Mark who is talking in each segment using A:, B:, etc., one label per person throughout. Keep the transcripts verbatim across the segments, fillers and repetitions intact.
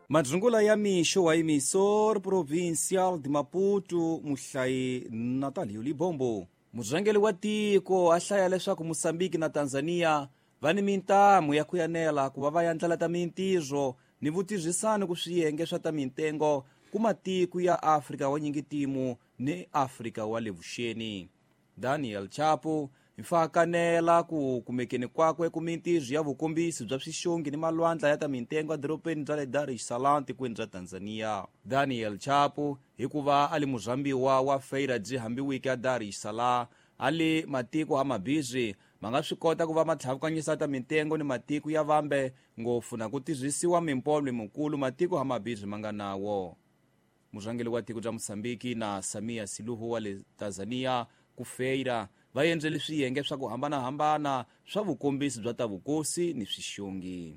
A: Madrungula ya mixo wa emissor provincial de Maputo muhlayi Natalio Libombo. Murhangeli wa tiko a hlaya leswaku Mosambiki na Tanzania va ni mintamu ya ku yanela ku va va yandlala ta mintirho ni vutirhisani ku swiyenge swa ta mitengo ku matiko ya Afrika wa nyingitimu ni Afrika wa le vuxeni. Daniel Chapo mfakanela ku kumekeni kwakwe ku mintirho ya vukombisi bya swixongi ni malwandla ya ta mitengo edorobeni bya le Dar es Salaam tikweni bya Tanzania. Daniel Chapo hikuva ali muzambiwa wa feira byi hambiwiki ya Dar es Salaam ali matiko ha mabhizi ma nga swi kota ku va ma tlhavukanyisa ta mitengo ni matiko ya vambe ngopfu na ku tirhisiwa mimpolo mikulu matiko ha mabhizi ma nga nawo. Murhangeli wa tiko bya Mosambiki na Samia Suluhu wa le Tanzania ku feira va endlele swiyenge swa ku hambanahambana swa vukombisi bya ta vukosi ni swixongi.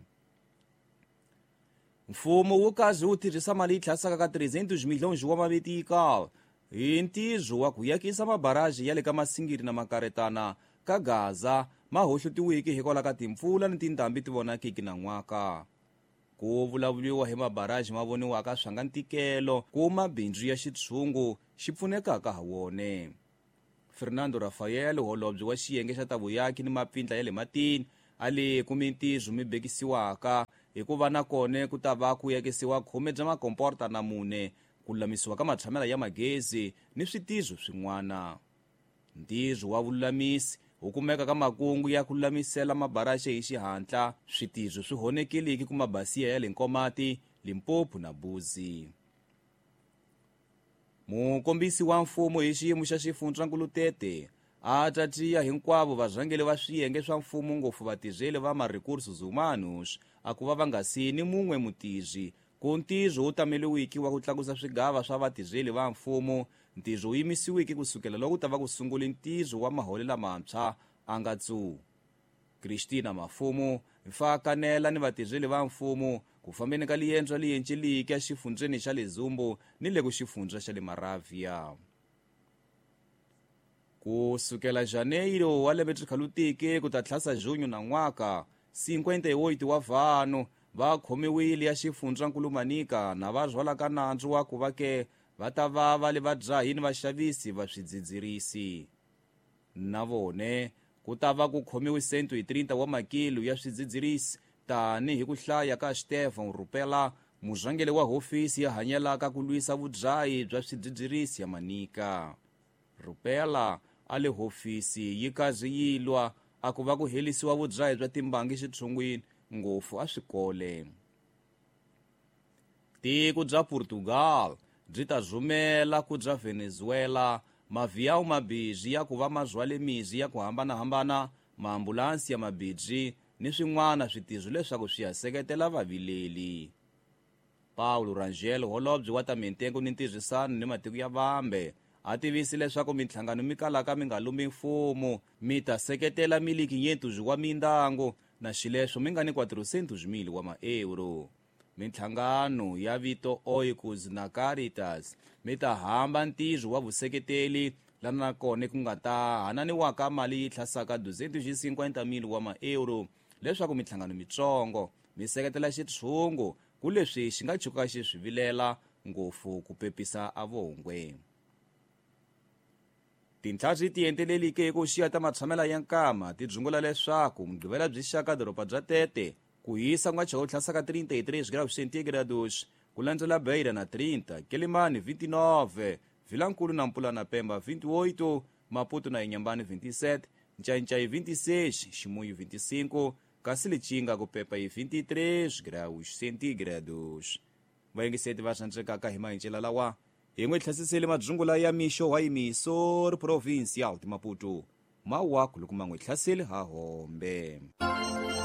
A: Mfumo wu kazi wu tirhisa mali yi tlhasaka ka trezentos milhões wa mavitika hi ntirho wa ku yakisa mabaraji ya le ka masingiri na makaretana ka Gaza ma hohlutiwiki hikwalaho ka timpfula ni tindhambi ti vonakiki na n'waka. Ku vulavuliwa hi mabaraji ma voniwaka swa nga ntikelo ku mabindzu ya xitshungu xi pfunekaka ha wone. Fernando Rafael holobye wa xiyenge xa ta vuyaki ni mapfindla ya le matini ali ku mintirho mi bekisiwaka hi ku va na kone ku ta va ku yakisiwa khume bya makomporta na mune ku lulamisiwa ka matshamela ya magezi ni switirho swin'wana. Ntirho wa vululamisi wu kumeka ka makungu ya ku lulamisela mabaraji hi xihatla switirho swi honekeliki ku mabasiya ya le Nkomati, Limpopo na Buzi. Mukombisi wa mfumo hi xiyimo xa xifundzankulu Tete a tatiya hinkwavo varhangeli va swiyenge swa mfumo ngopfu vatirheli va ma-recursos humanos a ku va va nga sini mun'we mutirhi ku ntirho wu tameliwiki wa ku tlakusa swigava swa vatirheli va mfumo ntirho wu yimisiwiki kusukela loko ta va ku sungula ntirho wa mahole lamantshwa a nga tsu. Christina Mafumo mfakanela ni vatirheli va mfumo ku fambeni ka liyendzo leyi enceliki ya xifundzeni xa le Zumbo ni le ku xifundza xa le Maravia. Ku sukela Janeiro wa lembe tikhalutiki ku ta tlhasa Junyo na n'waka cinquenta-oito wa vanhu va khomiwile ya xifundzankulu Manika na va rhwalaka nandzu wa ku va ke va ta va va le vadzahi ni vaxavisi va swidzidzirisi. Na vone ku ta va ku khomiwe cento e trinta wa makilo ya swidzidzirisi tani hi ku hlaya ka Stefan Rupela murhangeli wa hofisi ya hanyelaka ku lwisa vudzahi bya swidzidzirisi ya Manika. Rupela a le hofisi yi kazi yilwa a ku va ku helisiwa vudzahi bya timbangi xitshungwini ngopfu a swikole. Tiko bya Portugal byi ta rhumela ku bya Venezuela mavhiyawu mabidzi ya ku va ma rhwale mizi ya ku hambanahambana, maambulansi ya mabidzi ni swin'wana switirho leswaku swi ya seketela vavileli. Paulo Rangel holobye wa ta mitengo ni ntirhisano ni matiko ya vambe a tivisi leswaku mintlhangano mi kalaka mi nga lumi mfumo mi ta seketela miliki nyentuzi wa mindyangu na xileswo mi nga ni quatrocentos mil wa ma-euro. Mintlhangano ya vito Oikos na Caritas mi ta hamba ntirho wa vuseketeli lana na kone ku nga ta hananiwaka mali yi tlhasaka duzentos e cinquenta mil wa ma-euro leswaku mintlhangano mitsongo mi seketela xitshungu ku leswi xi nga tshuka xi swi vilela ngopfu ku pepisa avongwe. Tintlhantlhi ti entelelike ku xiya ta matshamela ya nkama ti dzungula leswaku mugqivela byi xaka doroba bya Tete ku hisa n'wacha wo tlhasaka trinta e três graus centígrados ku landzela Beira na trinta, Quelimane vinte e nove, Vilankulu na Mpula na Pemba vinte e oito, Maputo na Inhambane vinte e sete, Nchai-Nchai vinte e seis, Chimoio vinte e cinco, Kassilichinga ku Pepa e vinte e três graus centígrados. Vaingiseti va tsandzekaka hi mahincela lawa hi n'wi tlhasisele madzungula ya mixo wa emissor provincial de Maputo mawa ku loko ma n'wi tlhasele ha hombe.